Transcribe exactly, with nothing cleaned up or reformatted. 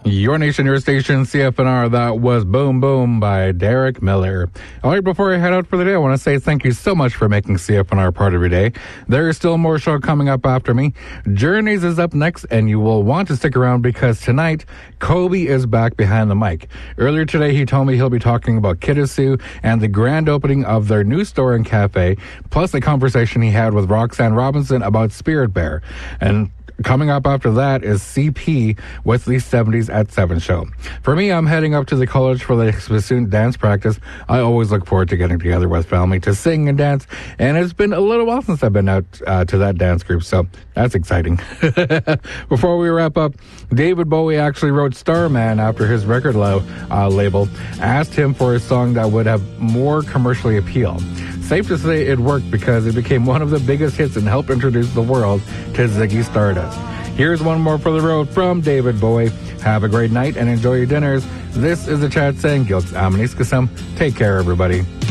Your Nation, Your Station, C F N R. That was Boom Boom by Derek Miller. All right, before I head out for the day, I want to say thank you so much for making C F N R part of your day. There is still more show coming up after me. Journeys is up next, and you will want to stick around because tonight, Kobe is back behind the mic. Earlier today, he told me he'll be talking about Kitasoo and the grand opening of their new store and cafe, plus a conversation he had with Roxanne Robinson about Spirit Bear. And coming up after that is C P with the seventies at seven show. For me, I'm heading up to the college for the bassoon dance practice. I always look forward to getting together with family to sing and dance, and it's been a little while since I've been out uh, to that dance group, so that's exciting. Before we wrap up, David Bowie actually wrote Starman after his record lo- uh, label asked him for a song that would have more commercially appeal. Safe to say it worked because it became one of the biggest hits and helped introduce the world to Ziggy Stardust. Here's one more for the road from David Bowie. Have a great night and enjoy your dinners. This is the chat saying, Gilks Amaniskasam. Take care, everybody.